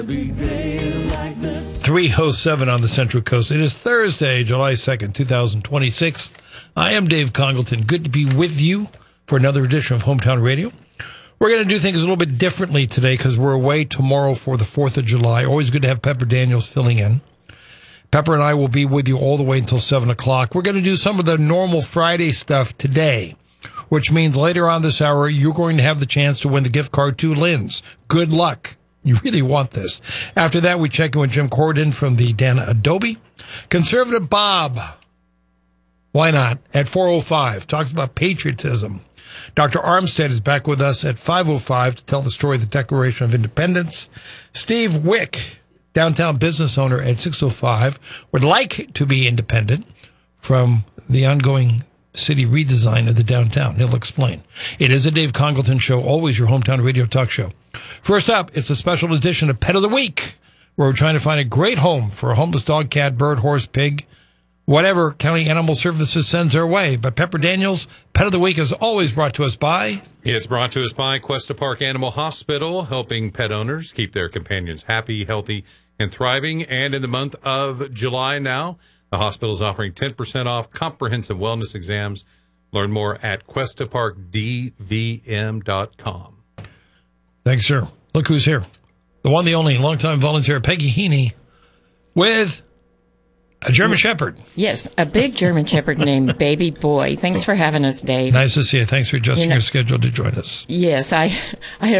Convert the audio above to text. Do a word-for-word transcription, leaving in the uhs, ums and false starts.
three oh seven on the Central Coast. It is Thursday, July second, twenty twenty-six. I am Dave Congleton. Good to be with you for another edition of Hometown Radio. We're going to do things a little bit differently today because we're away tomorrow for the fourth of July. Always good to have Pepper Daniels filling in. Pepper and I will be with you all the way until seven o'clock. We're going to do some of the normal Friday stuff today, which means later on this hour, you're going to have the chance to win the gift card to Lynn's. Good luck. You really want this. After that, we check in with Jim Corden from the Dana Adobe. Conservative Bob, why not, at four oh five, talks about patriotism. Doctor Armstead is back with us at five oh five to tell the story of the Declaration of Independence. Steve Wick, downtown business owner at six oh five, would like to be independent from the ongoing city redesign of the downtown. He'll explain. It is a Dave Congleton show, always your hometown radio talk show. First up, it's a special edition of Pet of the Week, where we're trying to find a great home for a homeless dog, cat, bird, horse, pig, whatever County Animal Services sends our way. But Pepper Daniels, Pet of the Week is always brought to us by... It's brought to us by Cuesta Park Animal Hospital, helping pet owners keep their companions happy, healthy, and thriving. And in the month of July now, the hospital is offering ten percent off comprehensive wellness exams. Learn more at cuesta park d v m dot com. Thanks, sir. Look who's here. The one, the only, longtime volunteer, Peggy Heaney, with a German Shepherd. Yes, a big German Shepherd named Baby Boy. Thanks for having us, Dave. Nice to see you. Thanks for adjusting you know, your schedule to join us. Yes, I, I have